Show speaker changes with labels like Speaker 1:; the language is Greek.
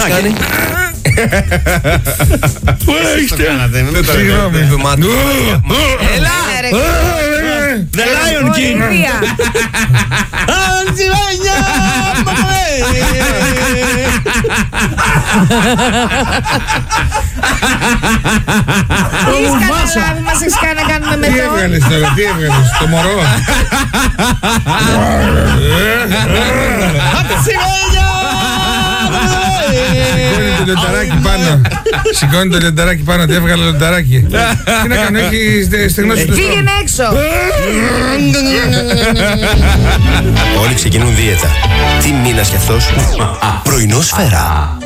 Speaker 1: Κάνει.
Speaker 2: Πού είστε?
Speaker 1: Συγγνώμη.
Speaker 3: Έλα!
Speaker 2: The Lion King. Αντσιβένια!
Speaker 3: Τι έχεις καταλάβει, μας έχεις κάνει να κάνουμε με
Speaker 4: Τι
Speaker 3: το...
Speaker 4: έβγαλες τώρα, τι έβγαλες, το μωρό? Σηκώνει το λιονταράκι πάνω. Σηκώνει το λιονταράκι πάνω, τι έβγαλε λιονταράκι. Τι να κάνω, έχει στεγνώσει το στόμα.
Speaker 3: Πήγαινε έξω.
Speaker 5: Όλοι ξεκινούν δίαιτα. Τι μήνας κι αυτός? Πρωινό Σφαίρα.